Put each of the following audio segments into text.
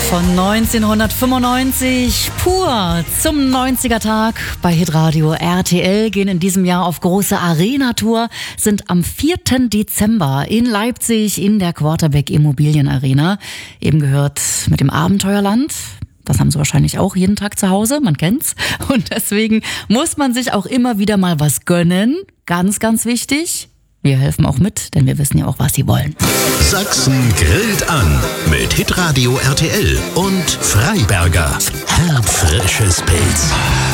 Von 1995 pur zum 90er-Tag bei Hitradio RTL, gehen in diesem Jahr auf große Arena-Tour, sind am 4. Dezember in Leipzig in der Quarterback Immobilienarena. Eben gehört mit dem Abenteuerland. Das haben sie wahrscheinlich auch jeden Tag zu Hause, man kennt's. Und deswegen muss man sich auch immer wieder mal was gönnen. Ganz, ganz wichtig. Wir helfen auch mit, denn wir wissen ja auch, was sie wollen. Sachsen grillt an mit Hitradio RTL und Freiberger. Herbfrisches Pilz.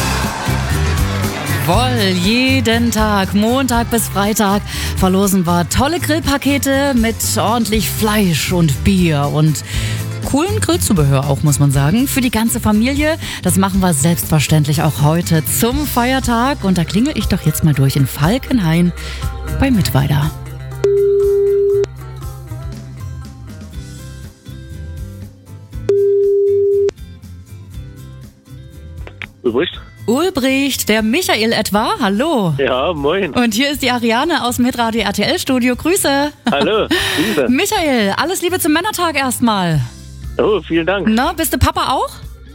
Jeden Tag, Montag bis Freitag, verlosen wir tolle Grillpakete mit ordentlich Fleisch und Bier und coolen Grillzubehör auch, muss man sagen, für die ganze Familie. Das machen wir selbstverständlich auch heute zum Feiertag. Und da klingel ich doch jetzt mal durch in Falkenhain bei Mittweida. Ulbricht, der Michael etwa, hallo. Ja, moin. Und hier ist die Ariane aus dem Hitradio RTL-Studio, Grüße. Hallo, Grüße. Michael, alles Liebe zum Männertag erstmal. Oh, vielen Dank. Na, bist du Papa auch?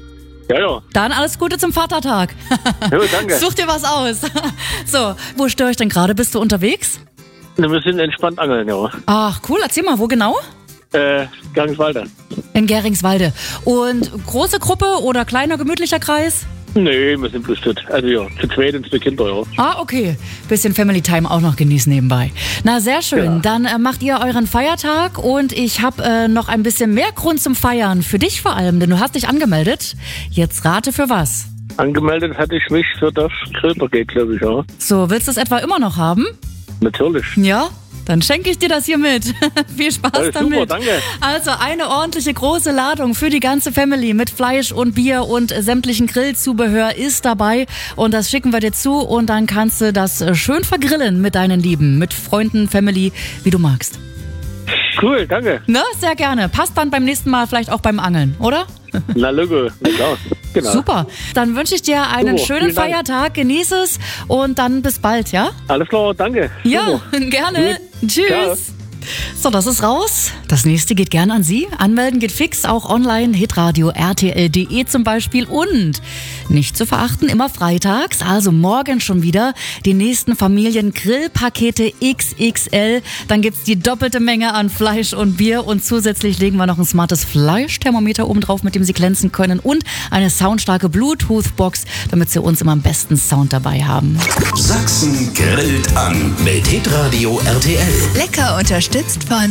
Ja. Dann alles Gute zum Vatertag. Jo, danke. Such dir was aus. So, wo störe ich denn gerade? Bist du unterwegs? Wir sind entspannt angeln, ja. Ach, cool. Erzähl mal, wo genau? Garingswalde. In Geringswalde. Und große Gruppe oder kleiner, gemütlicher Kreis? Nee, wir sind bloß also ja, zu zweit und zwei Kinder, ja. Ah, okay. Bisschen Family Time auch noch genießen nebenbei. Na, sehr schön. Ja. Dann macht ihr euren Feiertag und ich habe noch ein bisschen mehr Grund zum Feiern. Für dich vor allem, denn du hast dich angemeldet. Jetzt rate für was. Angemeldet hatte ich mich für das Grillpaket, glaube ich, ja. So, willst du es etwa immer noch haben? Natürlich. Ja? Dann schenke ich dir das hier mit. Viel Spaß Ja, damit. super, danke. Also eine ordentliche große Ladung für die ganze Family mit Fleisch und Bier und sämtlichen Grillzubehör ist dabei. Und das schicken wir dir zu und dann kannst du das schön vergrillen mit deinen Lieben, mit Freunden, Family, wie du magst. Cool, danke. Ne? Sehr gerne. Passt dann beim nächsten Mal vielleicht auch beim Angeln, oder? Na, Logo. Na klar. Genau. Super. Dann wünsche ich dir einen Super, schönen vielen Dank. Feiertag. Genieß es und dann bis bald, ja? Alles klar, danke. Ja, Super. gerne. Gut. Tschüss. Ciao. So, das ist raus. Das nächste geht gern an Sie. Anmelden geht fix, auch online, hitradio rtl.de zum Beispiel. Und nicht zu verachten, immer freitags, also morgen schon wieder, die nächsten Familien-Grillpakete XXL. Dann gibt's die doppelte Menge an Fleisch und Bier. Und zusätzlich legen wir noch ein smartes Fleischthermometer oben drauf, mit dem Sie glänzen können. Und eine soundstarke Bluetooth-Box, damit Sie uns immer am besten Sound dabei haben. Sachsen grillt an mit Hitradio RTL. Lecker unterstützt von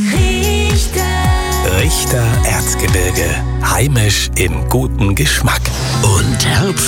Richter Erzgebirge. Heimisch im guten Geschmack. Und